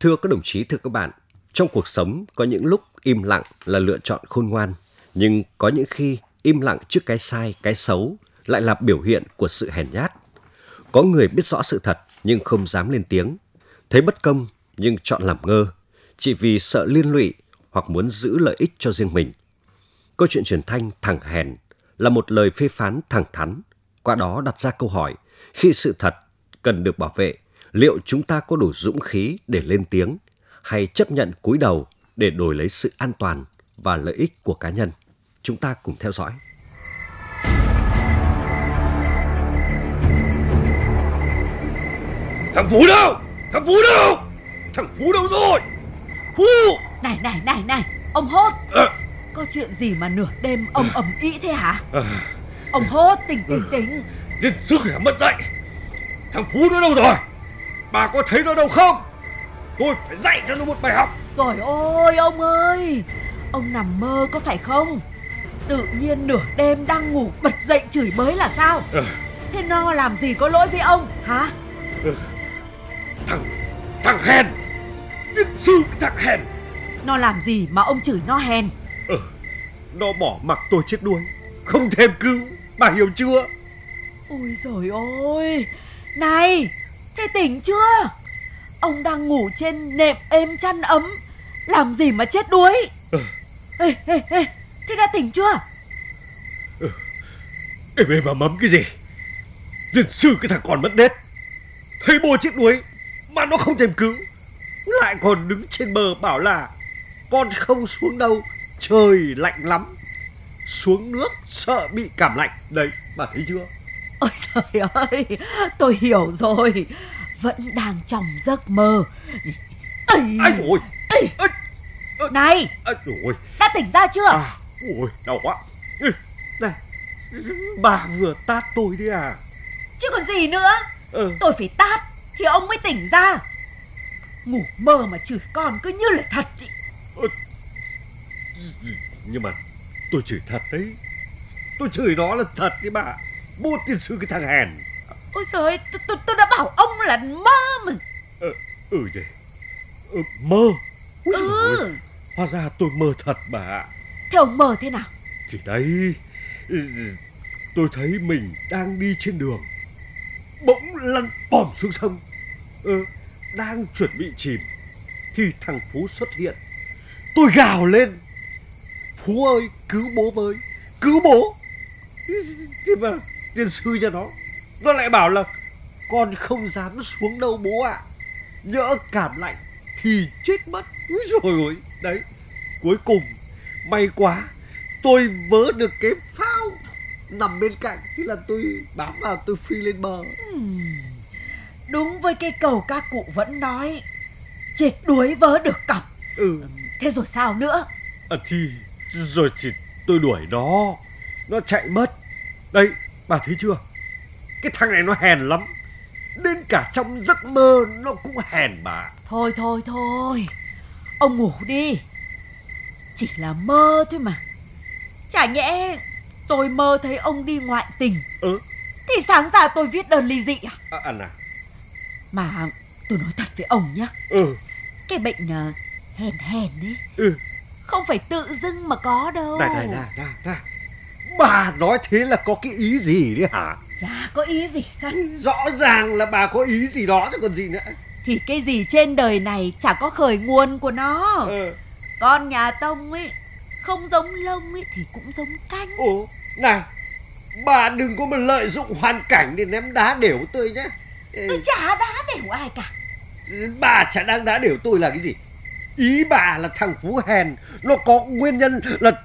Thưa các đồng chí, thưa các bạn, trong cuộc sống có những lúc im lặng là lựa chọn khôn ngoan, nhưng có những khi im lặng trước cái sai, cái xấu lại là biểu hiện của sự hèn nhát. Có người biết rõ sự thật nhưng không dám lên tiếng, thấy bất công nhưng chọn làm ngơ, chỉ vì sợ liên lụy hoặc muốn giữ lợi ích cho riêng mình. Câu chuyện truyền thanh Thằng Hèn là một lời phê phán thẳng thắn, qua đó đặt ra câu hỏi, khi sự thật cần được bảo vệ, liệu chúng ta có đủ dũng khí để lên tiếng hay chấp nhận cúi đầu để đổi lấy sự an toàn và lợi ích của cá nhân? Chúng ta cùng theo dõi. Thằng Phú đâu? Thằng Phú đâu? Thằng Phú đâu rồi? Phú! Này, ông Hốt. Có chuyện gì mà nửa đêm ông ầm ĩ thế hả? Ông Hốt, tỉnh. Dân sức khỏe mất dậy. Thằng Phú nó đâu rồi? Bà có thấy nó đâu không? Tôi phải dạy cho nó một bài học. Rồi ôi ông ơi, ông nằm mơ có phải không? Tự nhiên nửa đêm đang ngủ bật dậy chửi bới là sao? Thế nó làm gì có lỗi với ông hả? Thằng hèn. Tiên sư thằng hèn. Nó làm gì mà ông chửi nó hèn? Nó bỏ mặc tôi chết đuối, không thèm cứu. Bà hiểu chưa? Ôi giời ơi. Này, thế tỉnh chưa? Ông đang ngủ trên nệm êm chăn ấm, làm gì mà chết đuối? Ê, thế đã tỉnh chưa? Ê mà mắm cái gì? Tiên sư cái thằng còn mất nết, thấy bố chết đuối mà nó không thèm cứu, lại còn đứng trên bờ bảo là con không xuống đâu, trời lạnh lắm, xuống nước sợ bị cảm lạnh. Đấy, bà thấy chưa? Ôi trời ơi, tôi hiểu rồi, vẫn đang trong giấc mơ. Ai rồi? Này, Rồi. đã tỉnh ra chưa? Ôi, đau quá. Này, bà vừa tát tôi đấy à? Chứ còn gì nữa. Tôi phải tát thì ông mới tỉnh ra. Ngủ mơ mà chửi con cứ như là thật ý. Nhưng mà tôi chửi thật đấy. Tôi chửi nó là thật đấy bà. Bố tiên sư cái thằng hèn. Ôi giời ơi, tôi đã bảo ông là mơ mà. Vậy. Mơ. Úi giời ơi, hóa ra tôi mơ thật bà. Thế ông mơ thế nào? Thì đấy, tôi thấy mình đang đi trên đường, bỗng lăn bòm xuống sông. Đang chuẩn bị chìm thì thằng Phú xuất hiện. Tôi gào lên: Phú ơi, cứu bố với, cứu bố. Thế mà tiên sư cho nó lại bảo là con không dám xuống đâu bố ạ, nhỡ cảm lạnh thì chết mất. Úi dồi ôi, đấy, cuối cùng may quá tôi vớ được cái phao nằm bên cạnh, thế là tôi bám vào, tôi phi lên bờ. Đúng với cái câu các cụ vẫn nói, chết đuối vớ được cọc. Thế rồi sao nữa? Thì tôi đuổi nó chạy mất. Đây, bà thấy chưa? Cái thằng này nó hèn lắm, đến cả trong giấc mơ nó cũng hèn bà. Thôi ông ngủ đi, chỉ là mơ thôi mà. Chả nhẽ tôi mơ thấy ông đi ngoại tình thì sáng ra tôi viết đơn ly dị à? Mà tôi nói thật với ông nhá, cái bệnh hèn ấy không phải tự dưng mà có đâu. Này, bà nói thế là có cái ý gì đấy hả? Chả có ý gì sao? Rõ ràng là bà có ý gì đó chứ còn gì nữa. Thì cái gì trên đời này chả có khởi nguồn của nó. Con nhà Tông ấy, không giống lông ấy thì cũng giống canh. Này, bà đừng có mà lợi dụng hoàn cảnh để ném đá đểu tôi nhé. Tôi chả đá đểu ai cả. Bà chả đang đá đểu tôi là cái gì? Ý bà là thằng Phú hèn, nó có nguyên nhân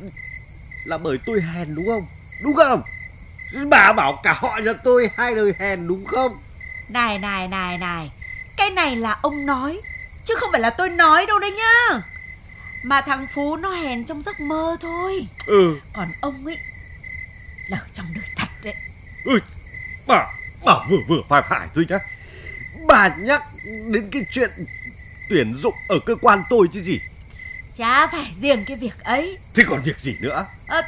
là bởi tôi hèn đúng không? Đúng không? Bà bảo cả họ nhà tôi hai đời hèn đúng không? Này, cái này là ông nói, chứ không phải là tôi nói đâu đấy nhá. Mà thằng Phú nó hèn trong giấc mơ thôi. Còn ông ấy là ở trong đời thật đấy. Bà vừa phải thôi nhá. Bà nhắc đến cái chuyện tuyển dụng ở cơ quan tôi chứ gì. Chả phải riêng cái việc ấy. Thế còn việc gì nữa?